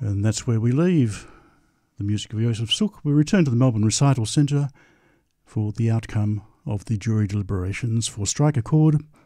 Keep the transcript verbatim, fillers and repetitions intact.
And that's where we leave the music of Joseph Suk. We return to the Melbourne Recital Centre for the outcome of the jury deliberations for Strike a Chord